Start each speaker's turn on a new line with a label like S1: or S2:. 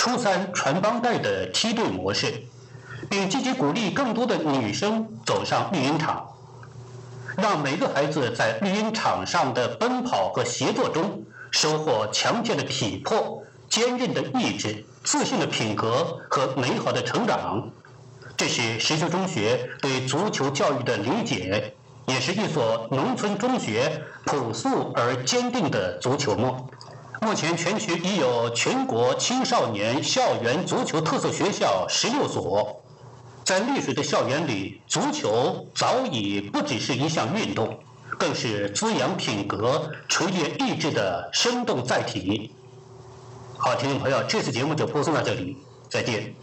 S1: 初三传帮带的梯队模式，并积极鼓励更多的女生走上绿茵场，让每个孩子在绿茵场上的奔跑和协作中收获强健的体魄、坚韧的意志、自信的品格和美好的成长。这是实修中学对足球教育的理解，也是一所农村中学朴素而坚定的足球梦。目前全区已有全国青少年校园足球特色学校16所。在丽水的校园里，足球早已不只是一项运动，更是滋养品格、锤炼意志的生动载体。好，听众朋友，这次节目就播送到这里，再见。